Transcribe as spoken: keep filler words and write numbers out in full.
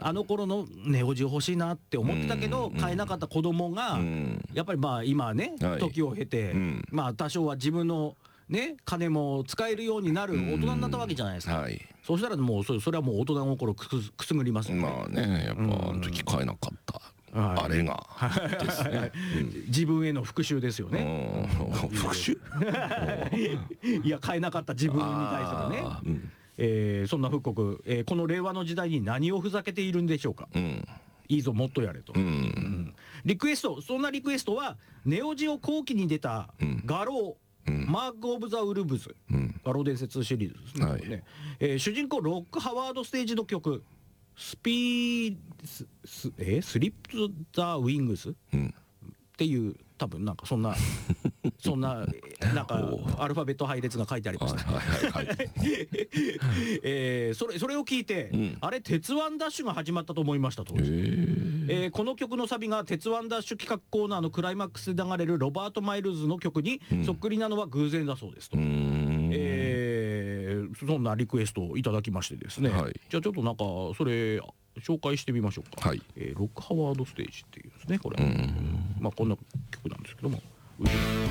あの頃のネオジオ欲しいなって思ってたけど買えなかった子供がやっぱりまあ今ね時を経てまあ多少は自分のね金も使えるようになる大人になったわけじゃないですか。そうしたらもうそれはもう大人心くすくすぐりますよね。 まあねやっぱあの時買えなかったあれがですね自分への復讐ですよね。 復讐いや買えなかった自分に対するね。えー、そんな復刻、えー、この令和の時代に何をふざけているんでしょうか。うん、いいぞもっとやれと、うんうん、リクエスト、そんなリクエストはネオジオ後期に出た画廊、うん、マーク・オブ・ザ・ウルブズ、うん、画廊伝説シリーズですね、はいねえー、主人公ロック・ハワードステージの曲スピースス、えー、スリップ・ザ・ウィングス、うんっていう多分なんかそんなそんななんかアルファベット配列が書いてありました。それそれを聞いて、うん、あれ鉄腕ダッシュが始まったと思いました当時。えー、この曲のサビが鉄腕ダッシュ企画コーナーのクライマックスで流れるロバート・マイルズの曲にそっくりなのは偶然だそうですと。うん、えー、そんなリクエストをいただきましてですね、はい、じゃあちょっとなんかそれ紹介してみましょうか。はい、えー、ロックハワードステージっていうですねこれ。まあこんな曲なんですけども。